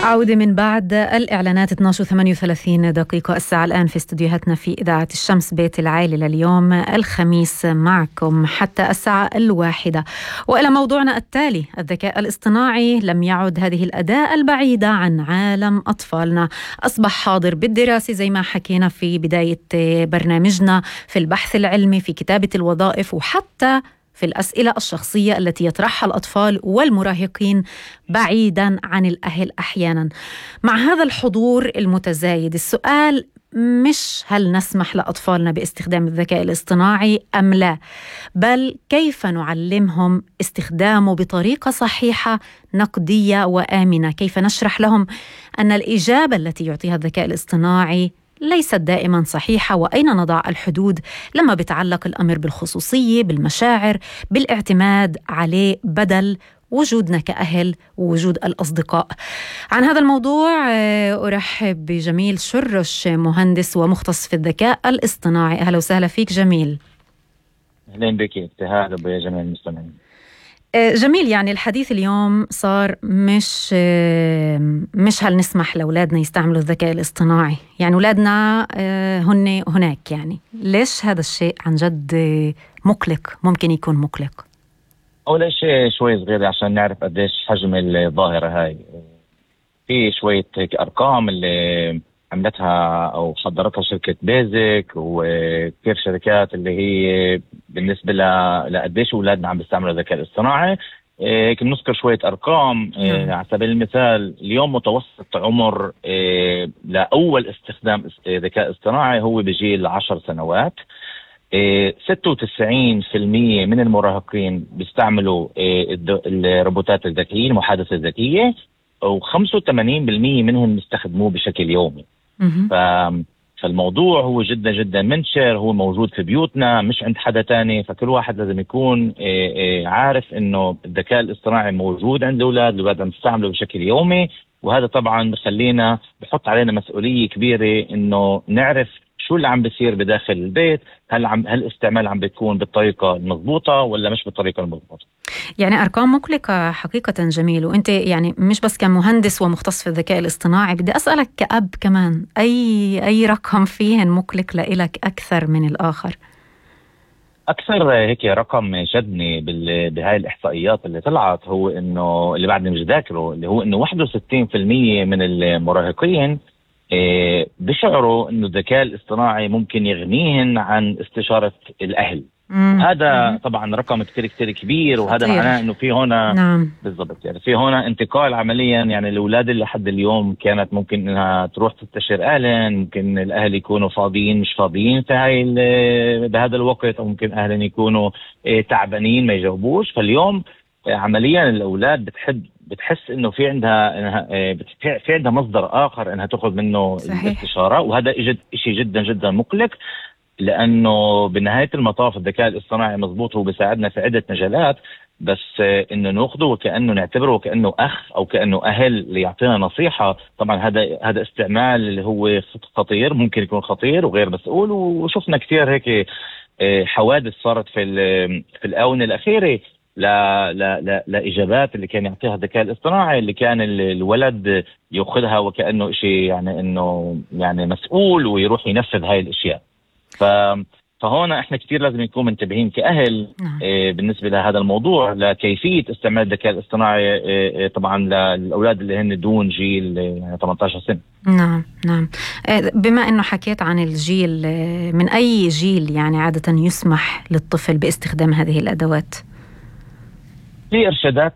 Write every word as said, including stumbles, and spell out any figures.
عودة من بعد الإعلانات. اثنعش وثمانية وثلاثين دقيقة الساعة الآن في استديوهاتنا في إذاعة الشمس بيت العائلة لليوم الخميس، معكم حتى الساعة الواحدة. وإلى موضوعنا التالي: الذكاء الاصطناعي لم يعد هذه الأداة البعيدة عن عالم أطفالنا، أصبح حاضر بالدراسة زي ما حكينا في بداية برنامجنا، في البحث العلمي، في كتابة الوظائف، وحتى في الأسئلة الشخصية التي يطرحها الأطفال والمراهقين بعيداً عن الأهل أحياناً. مع هذا الحضور المتزايد، السؤال مش هل نسمح لأطفالنا باستخدام الذكاء الاصطناعي أم لا، بل كيف نعلمهم استخدامه بطريقة صحيحة نقدية وآمنة. كيف نشرح لهم أن الإجابة التي يعطيها الذكاء الاصطناعي ليست دائما صحيحة، وأين نضع الحدود لما بتعلق الأمر بالخصوصية، بالمشاعر، بالاعتماد عليه بدل وجودنا كأهل ووجود الأصدقاء. عن هذا الموضوع أرحب بجميل شرش، مهندس ومختص في الذكاء الاصطناعي. أهلا وسهلا فيك جميل. أهلا بك ابتهال وبجميع المستمعين. جميل، يعني الحديث اليوم صار مش مش هل نسمح لأولادنا يستعملوا الذكاء الاصطناعي، يعني أولادنا هن هناك. يعني ليش هذا الشيء عن جد مقلق، ممكن يكون مقلق؟ أول شيء شوي صغير عشان نعرف قديش حجم الظاهرة هاي. في شوية أرقام اللي عملتها أو حضرتها شركة بيزك وكثير شركات اللي هي بالنسبة لقديش أولادنا عم بيستعملوا الذكاء الاصطناعي. هيك بنذكر شوية أرقام. إيه على سبيل المثال، اليوم متوسط عمر إيه لأول استخدام ذكاء اصطناعي هو بجيل عشر سنوات. إيه ستة وتسعين بالمئة من المراهقين بيستعملوا إيه الروبوتات الذكية، المحادثة الذكية، وخمسة وثمانين بالمئة منهم بيستخدموه بشكل يومي. ف... فالموضوع هو جدا جدا منتشر، هو موجود في بيوتنا مش عند حدا تاني. فكل واحد لازم يكون عارف انه الذكاء الاصطناعي موجود عند الاولاد، الاولاد عم يستعملوا بشكل يومي. وهذا طبعا بخلينا بحط علينا مسؤولية كبيرة انه نعرف شو اللي عم بيصير بداخل البيت. هل عم هل الاستعمال عم بيكون بالطريقة المضبوطة ولا مش بالطريقة المضبوطة؟ يعني أرقام مقلقة حقيقة جميل. وأنت يعني مش بس كمهندس ومختص في الذكاء الاصطناعي، بدي أسألك كأب كمان، أي أي رقم فيهن مقلق لإلك أكثر من الآخر؟ أكثر هيك رقم شدني بهاي الإحصائيات اللي طلعت هو إنه اللي بعدني مش ذاكره، اللي هو إنه واحد وستين بالمئة من المراهقين إيه بيشعروا إنه الذكاء الاصطناعي ممكن يغنيهن عن استشارة الأهل. هذا طبعا رقم كتير كتير كبير، وهذا معناه إنه في هنا نعم. بالضبط، يعني في هنا انتقال عمليا. يعني الأولاد اللي لحد اليوم كانت ممكن إنها تروح تستشير أهلها، ممكن الأهل يكونوا فاضيين مش فاضيين في هاي بهذا الوقت، أو ممكن أهلهم يكونوا إيه تعبانين ما يجاوبوش. فاليوم عمليا الأولاد بتحب بتحس إنه في عندها إنها في عندها مصدر آخر إنها تأخذ منه صحيح. الاستشارة. وهذا شيء جدا جدا مقلق، لأنه بنهاية المطاف الذكاء الاصطناعي مضبوط هو بيساعدنا في عدة مجالات، بس إنه نأخذه وكأنه نعتبره وكأنه أخ أو كأنه أهل ليعطينا نصيحة. طبعا هذا هذا استعمال اللي هو خطير، ممكن يكون خطير وغير مسؤول. وشفنا كثير هيك حوادث صارت في في الآونة الأخيرة لا لا لا لا إجابات اللي كان يعطيها الذكاء الاصطناعي، اللي كان الولد يأخذها وكأنه شيء يعني إنه يعني مسؤول ويروح ينفذ هاي الأشياء. ف فهون احنا كثير لازم نكون منتبهين كأهل إيه بالنسبة لهذا الموضوع، لكيفية استعمال الذكاء الاصطناعي إيه طبعا للأولاد اللي هن دون جيل يعني ثمانية عشر سنة. نعم نعم. بما انه حكيت عن الجيل، من اي جيل يعني عادة يسمح للطفل باستخدام هذه الأدوات؟ في إرشادات